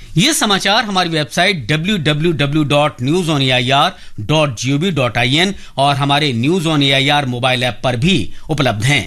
ये समाचार हमारी वेबसाइट www.newsonair.gov.in और हमारे news on AIR mobile app पर भी उपलब्ध हैं।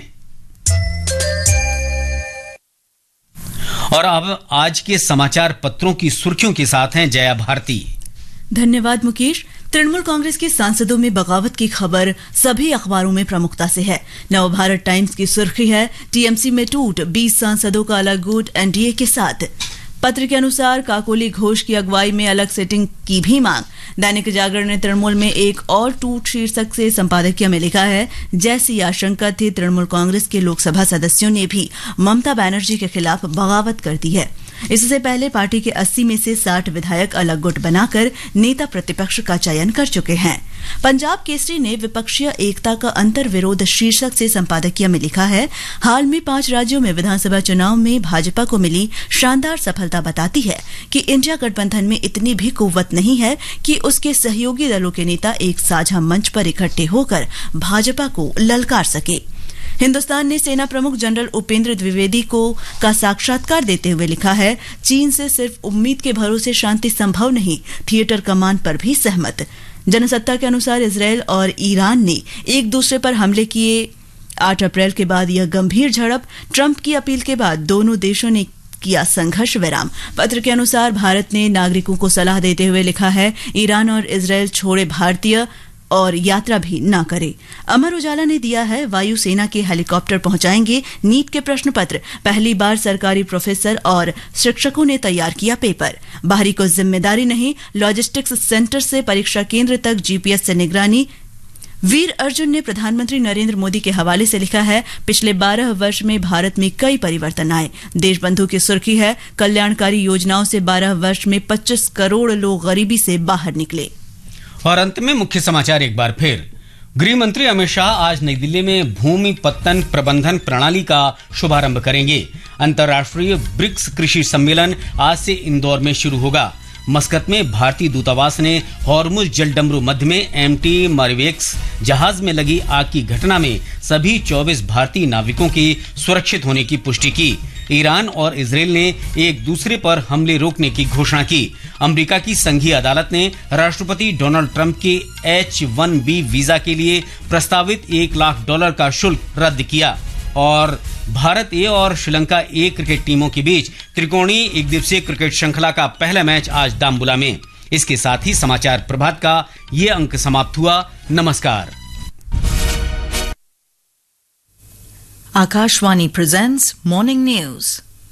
और अब आज के समाचार पत्रों की सुर्खियों के साथ हैं जया भारती। धन्यवाद मुकेश। तृणमूल कांग्रेस के सांसदों में बगावत की खबर सभी अखबारों में प्रमुखता से है। नवभारत टाइम्स की सुर्खी है, टीएमसी में टूट, 20 सांसदों का अलग गुट एनडीए के साथ। पत्र के अनुसार काकोली घोष की अगुवाई में अलग सेटिंग की भी मांग। दैनिक जागरण ने तृणमूल में एक और टूट शीर्षक से संपादकीय में लिखा है, जैसी आशंका थी तृणमूल कांग्रेस के लोकसभा सदस्यों ने भी ममता बनर्जी के खिलाफ बगावत कर दी है। इससे पहले पार्टी के 80 में से 60 विधायक अलग गुट बनाकर नेता प्रतिपक्ष का चयन कर चुके हैं। पंजाब केसरी ने विपक्षीय एकता का अंतर्विरोध शीर्षक से संपादकीय में लिखा है, हाल में 5 राज्यों में विधानसभा चुनाव में भाजपा को मिली शानदार सफलता बताती है कि इंडिया गठबंधन में इतनी भी कुव्वत नहीं है कि उसके सहयोगी दलों के नेता एक साझा मंच पर इकट्ठे होकर भाजपा को ललकार सके। हिंदुस्तान ने सेना प्रमुख जनरल उपेंद्र द्विवेदी का साक्षात्कार देते हुए लिखा है, चीन से सिर्फ उम्मीद के भरोसे शांति संभव नहीं, थिएटर कमान पर भी सहमत। जनसत्ता के अनुसार इजरायल और ईरान ने एक दूसरे पर हमले किए। 8 अप्रैल के बाद यह गंभीर झड़प, ट्रंप की अपील के बाद दोनों देशों ने किया संघर्ष विराम। पत्र के अनुसार भारत ने नागरिकों को सलाह देते हुए लिखा है, ईरान और इजरायल छोड़े भारतीय और यात्रा भी न करे। अमर उजाला ने दिया है, वायुसेना के हेलीकॉप्टर पहुंचाएंगे नीट के प्रश्न पत्र। पहली बार सरकारी प्रोफेसर और शिक्षकों ने तैयार किया पेपर। बाहरी को जिम्मेदारी नहीं, लॉजिस्टिक्स सेंटर से परीक्षा केंद्र तक जीपीएस से निगरानी। वीर अर्जुन ने प्रधानमंत्री नरेंद्र मोदी के हवाले से लिखा है, पिछले 12 वर्ष में भारत में कई परिवर्तन आए। देशबंधु की सुर्खी है, कल्याणकारी योजनाओं से 12 वर्ष में 25 करोड़ लोग गरीबी से बाहर निकले। और अंत में मुख्य समाचार एक बार फिर। गृह मंत्री अमित शाह आज नई दिल्ली में भूमि पत्तन प्रबंधन प्रणाली का शुभारंभ करेंगे। अंतर्राष्ट्रीय ब्रिक्स कृषि सम्मेलन आज से इंदौर में शुरू होगा। मस्कत में भारतीय दूतावास ने हॉर्मुज जलडमरू मध्य में एमटी मरिवेक्स जहाज में लगी आग की घटना में सभी 24 भारतीय नाविकों के सुरक्षित होने की पुष्टि की। ईरान और इजरायल ने एक दूसरे पर हमले रोकने की घोषणा की। अमेरिका की संघीय अदालत ने राष्ट्रपति डोनाल्ड ट्रंप के H-1B वीजा के लिए प्रस्तावित $1 लाख का शुल्क रद्द किया। और भारत ए और श्रीलंका ए क्रिकेट टीमों के बीच त्रिकोणीय एक दिवसीय क्रिकेट श्रृंखला का पहला मैच आज दाम्बुला में। इसके साथ ही समाचार प्रभात का ये अंक समाप्त हुआ। नमस्कार। Akashvani presents morning news.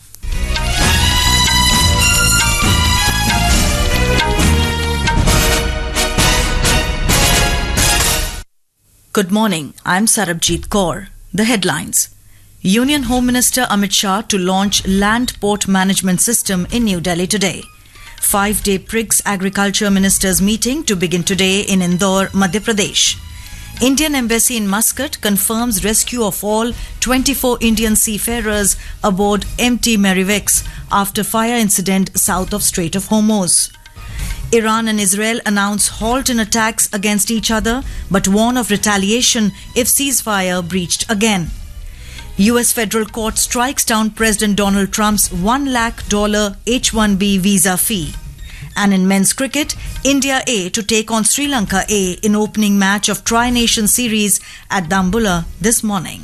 Good morning. I'm Sarabjit Kaur. The headlines. Union Home Minister Amit Shah to launch Land Port Management System in New Delhi today. 5-day BRICS Agriculture Ministers meeting to begin today in Indore, Madhya Pradesh. Indian Embassy in Muscat confirms rescue of all 24 Indian seafarers aboard MT Merriwex after fire incident south of Strait of Hormuz. Iran and Israel announce halt in attacks against each other but warn of retaliation if ceasefire breached again. US federal court strikes down President Donald Trump's $1 lakh H-1B visa fee. And in men's cricket, India A to take on Sri Lanka A in opening match of Tri-Nation Series at Dambulla this morning.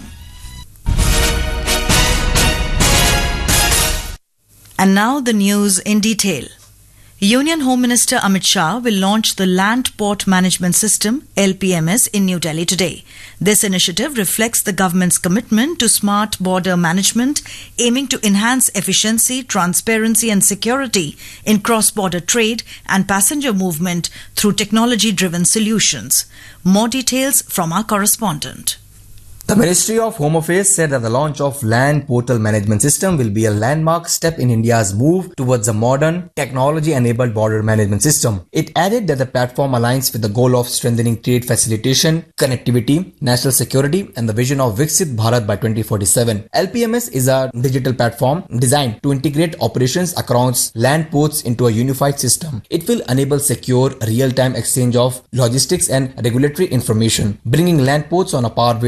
And now the news in detail. Union Home Minister Amit Shah will launch the Land Port Management System (LPMS) in New Delhi today. This initiative reflects the government's commitment to smart border management, aiming to enhance efficiency, transparency and security in cross-border trade and passenger movement through technology-driven solutions. More details from our correspondent. The Ministry of Home Affairs said that the launch of Land Portal Management System will be a landmark step in India's move towards a modern, technology-enabled border management system. It added that the platform aligns with the goal of strengthening trade facilitation, connectivity, national security and the vision of Viksit Bharat by 2047. LPMS is a digital platform designed to integrate operations across land ports into a unified system. It will enable secure, real-time exchange of logistics and regulatory information, bringing land ports on a par with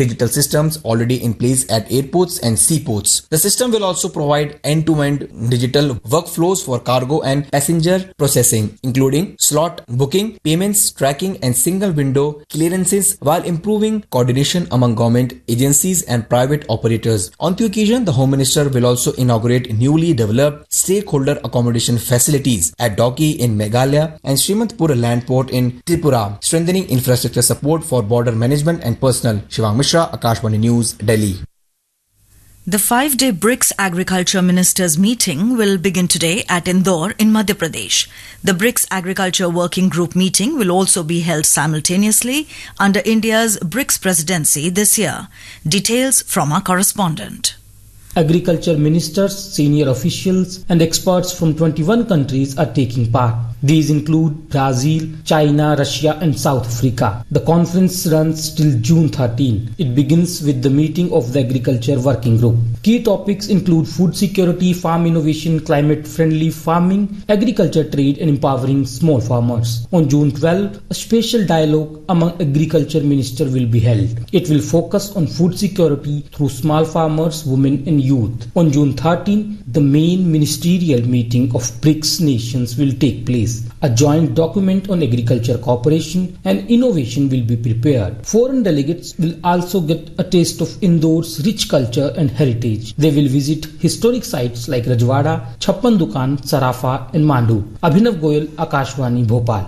digital systems already in place at airports and seaports. The system will also provide end-to-end digital workflows for cargo and passenger processing, including slot booking, payments, tracking, and single-window clearances, while improving coordination among government agencies and private operators. On the occasion, the Home Minister will also inaugurate newly developed stakeholder accommodation facilities at Dauki in Meghalaya and Srimantpur Land Port in Tripura, strengthening infrastructure support for border management and personnel. Shivang Mishra, Akashvani News, Delhi. The 5-day BRICS Agriculture Ministers meeting will begin today at Indore in Madhya Pradesh. The BRICS Agriculture Working Group meeting will also be held simultaneously under India's BRICS presidency this year. Details from our correspondent. Agriculture ministers, senior officials and experts from 21 countries are taking part. These include Brazil, China, Russia and South Africa. The conference runs till June 13. It begins with the meeting of the Agriculture Working Group. Key topics include food security, farm innovation, climate-friendly farming, agriculture trade and empowering small farmers. On June 12, a special dialogue among agriculture ministers will be held. It will focus on food security through small farmers, women and youth. On June 13, the main ministerial meeting of BRICS nations will take place. A joint document on agriculture cooperation and innovation will be prepared. Foreign delegates will also get a taste of Indore's rich culture and heritage. They will visit historic sites like Rajwada, Chhappan Dukan, Sarafa and Mandu. Abhinav Goyal, Akashvani, Bhopal.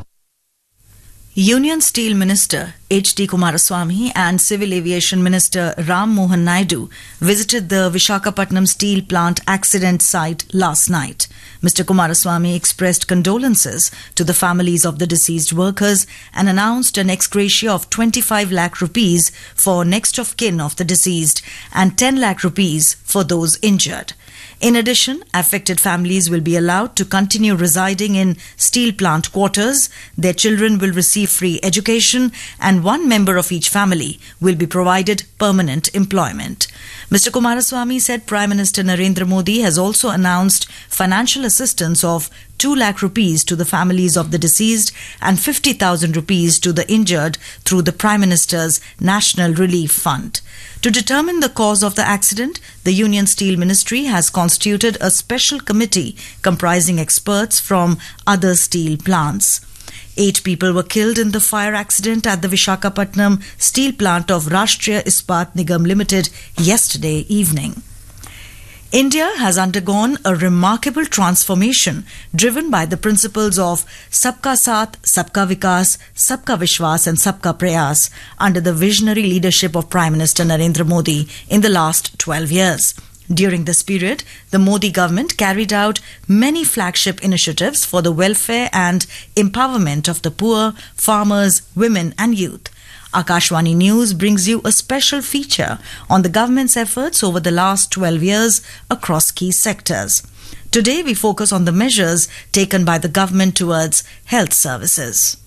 Union Steel Minister H.D. Kumaraswamy and Civil Aviation Minister Ram Mohan Naidu visited the Visakhapatnam steel plant accident site last night. Mr. Kumaraswamy expressed condolences to the families of the deceased workers and announced an ex gratia of 25 lakh rupees for next of kin of the deceased and 10 lakh rupees for those injured. In addition, affected families will be allowed to continue residing in steel plant quarters. Their children will receive free education and one member of each family will be provided permanent employment. Mr. Kumaraswamy said Prime Minister Narendra Modi has also announced financial assistance of 2 lakh rupees to the families of the deceased and 50,000 rupees to the injured through the Prime Minister's National Relief Fund. To determine the cause of the accident, the Union Steel Ministry has constituted a special committee comprising experts from other steel plants. 8 people were killed in the fire accident at the Visakhapatnam steel plant of Rashtriya Ispat Nigam Limited yesterday evening. India has undergone a remarkable transformation driven by the principles of Sabka Saath, Sabka Vikas, Sabka Vishwas and Sabka Prayas under the visionary leadership of Prime Minister Narendra Modi in the last 12 years. During this period, the Modi government carried out many flagship initiatives for the welfare and empowerment of the poor, farmers, women and youth. Akashvani News brings you a special feature on the government's efforts over the last 12 years across key sectors. Today we focus on the measures taken by the government towards health services.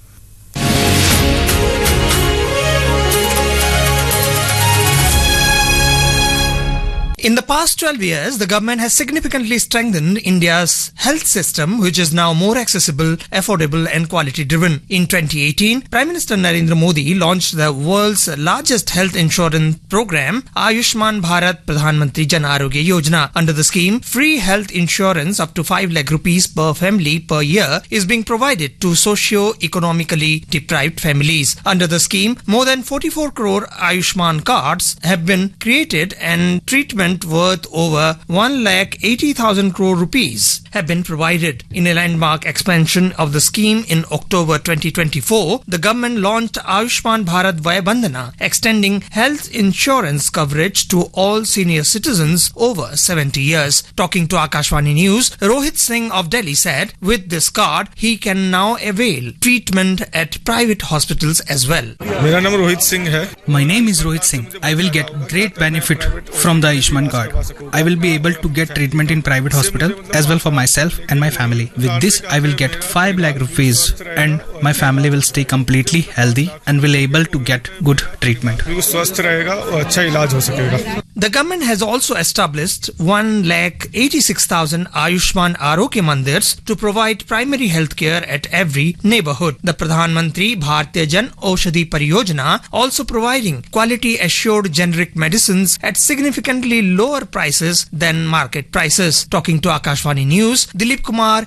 In the past 12 years, the government has significantly strengthened India's health system, which is now more accessible, affordable and quality-driven. In 2018, Prime Minister Narendra Modi launched the world's largest health insurance program, Ayushman Bharat Pradhan Mantri Jan Arogya Yojana. Under the scheme, free health insurance up to 5 lakh rupees per family per year is being provided to socio-economically deprived families. Under the scheme, more than 44 crore Ayushman cards have been created and treatment worth over 1,80,000 crore rupees have been provided. In a landmark expansion of the scheme in October 2024, the government launched Ayushman Bharat Vaya Bandhana, extending health insurance coverage to all senior citizens over 70 years. Talking to Akashvani News, Rohit Singh of Delhi said with this card, he can now avail treatment at private hospitals as well. मेरा नाम रोहित सिंह है. My name is Rohit Singh. I will get great benefit from the Ayushman card. I will be able to get treatment in private hospital as well for myself and my family. With this, I will get 5 lakh rupees and my family will stay completely healthy and will able to get good treatment. स्वस्थ रहेगा और अच्छा इलाज हो सकेगा. The government has also established 1,86,000 Ayushman Arogya Mandirs to provide primary health care at every neighborhood. The Pradhan Mantri Bharatiya Jan Aushadhi Pariyojana also providing quality assured generic medicines at significantly lower prices than market prices. Talking to Akashvani News, Dilip Kumar,